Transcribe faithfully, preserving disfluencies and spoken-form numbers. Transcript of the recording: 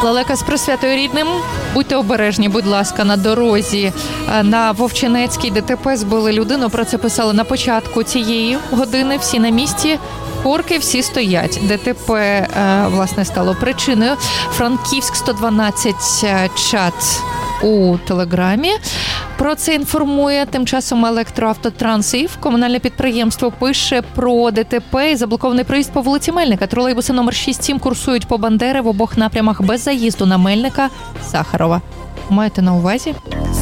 Лелека з присвятою рідним. Будьте обережні, будь ласка, на дорозі. На Вовчинецькій ДТП збили людину. Про це писали на початку цієї години. Всі на місці. Корки всі стоять. ДТП, власне, стало причиною. Франківськ сто дванадцять чат у Телеграмі. Про це інформує тим часом Електроавтотранс. Комунальне підприємство пише про ДТП і заблокований проїзд по вулиці Мельника. Тролейбуси номер шість сім курсують по Бандери в обох напрямах без заїзду на Мельника, Сахарова. Маєте на увазі?